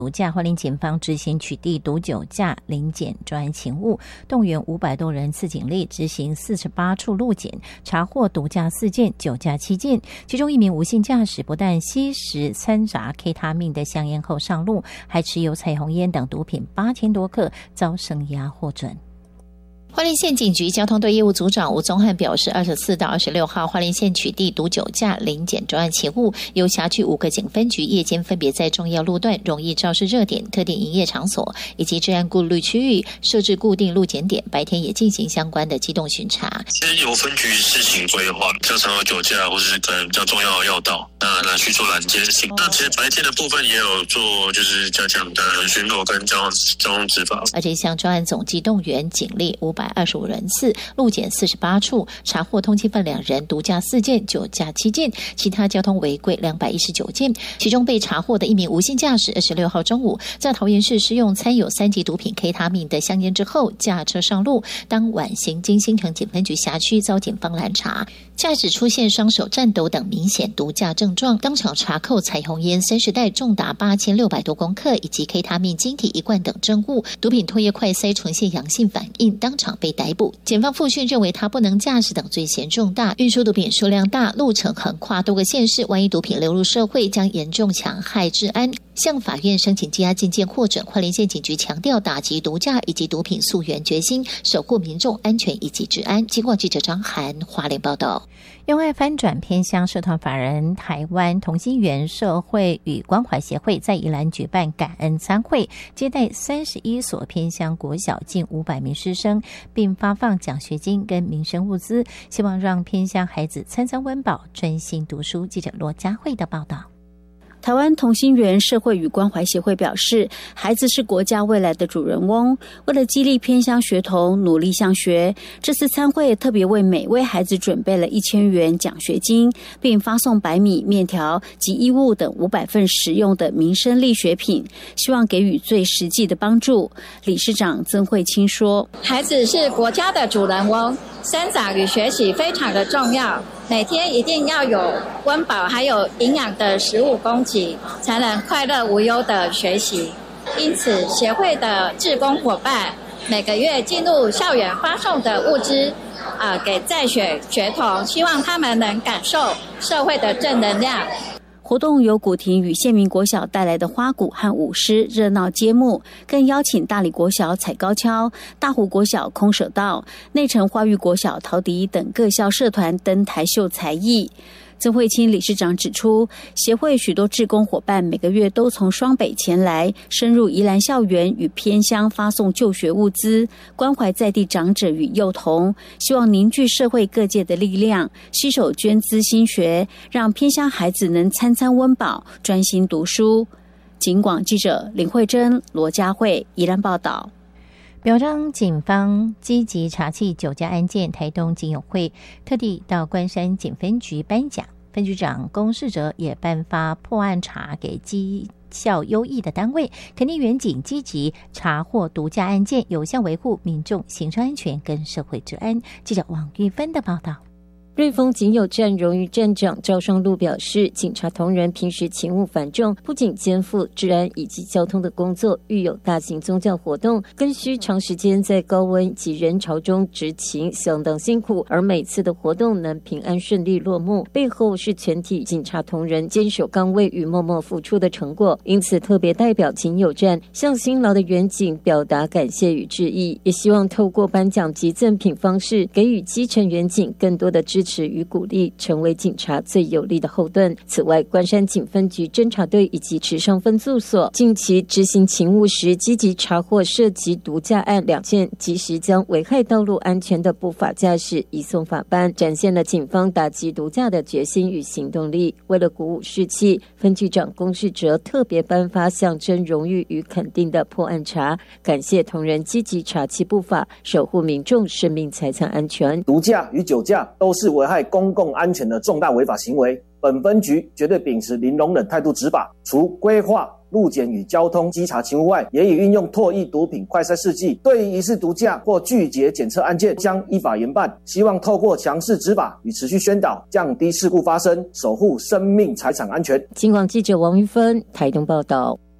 毒驾，花莲警方执行取缔毒酒驾临检专案勤务，动员500多人次警力执行48处路检，查获毒驾4件、酒驾7件。其中一名无性驾驶不但吸食掺杂 K 他命的香烟后上路，还持有彩虹烟等毒品8000多克，遭声押获准。花莲县警局交通队业务组长吴宗汉表示，24到26号，花莲县取缔毒酒驾临检专案勤务，由辖区5个警分局夜间分别在重要路段、容易肇事热点、特定营业场所以及治安顾虑区域设置固定路检点，白天也进行相关的机动巡查。 其实有分局事情规划，比较常有酒驾或是可能比较重要的要道，那去做拦截性。那其实白天的部分也有做，就是加强的巡逻跟交通执法。 而这项专案总计动员警力525人次，路检48处，查获通缉犯2人，毒驾4件，酒驾7件，其他交通违规219件。其中被查获的一名无性驾驶，26号中午在桃园市施用掺有3级毒品 K 他命的香烟之后，驾车上路，当晚行经新城警分局辖区遭警方拦查，驾驶出现双手颤抖等明显毒驾症状，当场查扣彩虹烟30袋，重达8600多公克，以及 K 他命晶体1罐等证物，毒品唾液快筛呈现阳性反应，当场被逮捕。检方复讯认为他不能驾驶等罪嫌重大，运输毒品数量大，路程横跨多个县市，万一毒品流入社会，将严重戕害治安，向法院申请羁押禁见获准。花莲县警局强调打击毒驾以及毒品溯源决心，守护民众安全以及治安。经过记者张涵花莲报道。用爱翻转偏乡社团法人台湾同心圆社会与关怀协会在宜兰举办感恩餐会，接待31所偏乡国小近500名师生，并发放奖学金跟民生物资，希望让偏乡孩子餐餐温饱，专心读书。记者罗佳慧的报道。 台湾同心圆社会与关怀协会表示，孩子是国家未来的主人翁，为了激励偏乡学童努力向学，这次餐会特别为每位孩子准备了1000元奖学金，并发送白米、面条及衣物等500份实用的民生力学品，希望给予最实际的帮助。理事长曾慧清说， 孩子是国家的主人翁，生长与学习非常的重要，每天一定要有温饱还有营养的食物供给，才能快乐无忧的学习。因此协会的志工伙伴每个月进入校园发送的物资给在学学童，希望他们能感受社会的正能量。 活动由古亭与县民国小带来的花鼓和舞狮热闹揭幕，更邀请大理国小踩高跷、大湖国小空手道、内城花育国小陶笛等各校社团登台秀才艺。曾慧清理事长指出，协会许多志工伙伴每个月都从双北前来，深入宜兰校园与偏乡发送就学物资，关怀在地长者与幼童，希望凝聚社会各界的力量，携手捐资兴学，让偏乡孩子能餐餐温饱，专心读书。警广记者林慧珍、罗佳慧宜兰报道。 表彰警方积极查缉酒驾案件，台东警友会特地到关山警分局颁奖，分局长龚世哲也颁发破案查给绩效优异的单位，肯定远警积极查获毒驾案件，有效维护民众行车安全跟社会治安。记者王玉芬的报道。 瑞丰警友站荣誉站长赵双禄表示，警察同仁平时勤务繁重，不仅肩负治安以及交通的工作，遇有大型宗教活动，更需长时间在高温及人潮中执勤，相当辛苦。而每次的活动能平安顺利落幕，背后是全体警察同仁坚守岗位与默默付出的成果。因此，特别代表警友站向辛劳的远警表达感谢与致意，也希望透过颁奖及赠品方式，给予基层远警更多的支持与鼓励，成为警察最有力的后盾。此外，关山警分局侦查队以及池上分驻所近期执行勤务时，积极查获涉及毒驾案2件，及时将危害道路安全的不法驾驶移送法办，展现了警方打击毒驾的决心与行动力。为了鼓舞士气，分局长龚世哲特别颁发象征荣誉与肯定的破案查，感谢同仁积极查缉不法，守护民众生命财产安全。 毒驾与酒驾都是危害公共安全的重大违法行为，本分局绝对秉持零容忍态度执法，除规划路检与交通稽查勤务外，也已运用唾液毒品快筛试剂，对于疑似毒驾或拒绝检测案件将依法严办。希望透过强势执法与持续宣导，降低事故发生，守护生命财产安全。 警广记者王玉芬台东报道。